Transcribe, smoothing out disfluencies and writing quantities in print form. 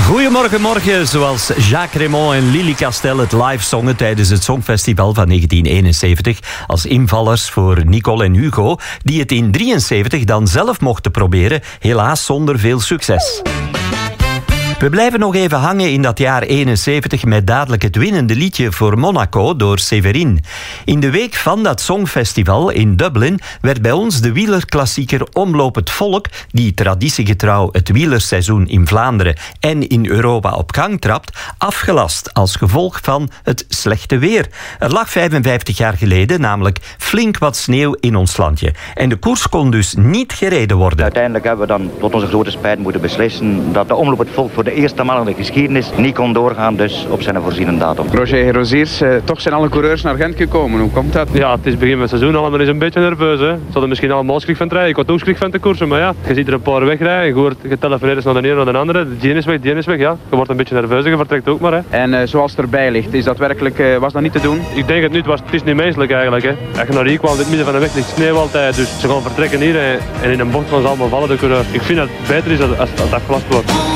Goedemorgen, morgen. Zoals Jacques Raymond en Lily Castel het live zongen tijdens het Songfestival van 1971 als invallers voor Nicole en Hugo, die het in 1973 dan zelf mochten proberen, helaas zonder veel succes. We blijven nog even hangen in dat jaar 71 met dadelijk het winnende liedje voor Monaco door Séverine. In de week van dat Songfestival in Dublin werd bij ons de wielerklassieker Omloop het Volk, die traditiegetrouw het wielerseizoen in Vlaanderen en in Europa op gang trapt, afgelast als gevolg van het slechte weer. Er lag 55 jaar geleden namelijk flink wat sneeuw in ons landje. En de koers kon dus niet gereden worden. Uiteindelijk hebben we dan tot onze grote spijt moeten beslissen dat de Omloop het Volk voor de eerste maal in de geschiedenis niet kon doorgaan, dus op zijn voorziene datum. Roger Rosiers, toch zijn alle coureurs naar Gent gekomen. Hoe komt dat? Ja, het is begin van het seizoen, allemaal is een beetje nerveus. Hè. Ze hadden misschien allemaal schrik van het rijden. Ik had ook schrik van te koersen, maar ja, je ziet er een paar wegrijden. Je telefoneert naar de ene naar de andere. Die ene is weg, ja. Je wordt een beetje nerveus en je vertrekt ook maar. Hè. En zoals het erbij ligt, is dat werkelijk, was dat niet te doen? Ik denk het niet, het is niet menselijk eigenlijk. Hè. Als je naar hier kwam, in het midden van de weg ligt sneeuw altijd. Dus ze gaan vertrekken hier en in een bocht gaan ze allemaal vallen, de coureurs. Ik vind dat het beter is als het afgelast wordt.